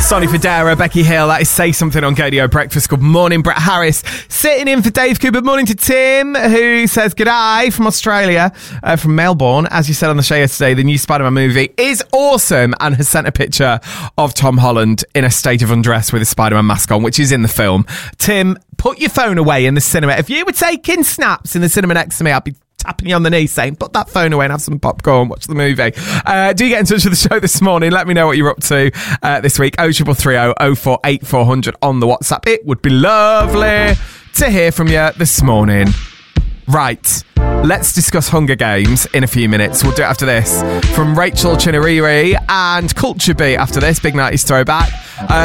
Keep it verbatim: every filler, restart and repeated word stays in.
Sonny Fodera, Becky Hill, that is Say Something on Gadio Breakfast. Good morning, Brett Harris. Sitting in for Dave Cooper. Good morning to Tim, who says g'day from Australia, uh, from Melbourne. As you said on the show yesterday, the new Spider-Man movie is awesome and has sent a picture of Tom Holland in a state of undress with a Spider-Man mask on, which is in the film. Tim, put your phone away in the cinema. If you were taking snaps in the cinema next to me, I'd be tapping you on the knee saying, put that phone away and have some popcorn, watch the movie. Uh, do get in touch with the show this morning. Let me know what you're up to uh, this week. oh three three oh, oh four eight four hundred on the WhatsApp. It would be lovely to hear from you this morning. Right, let's discuss Hunger Games in a few minutes. We'll do it after this. From Rachel Chinariri and Culture Beat after this. Big nineties throwback. Uh,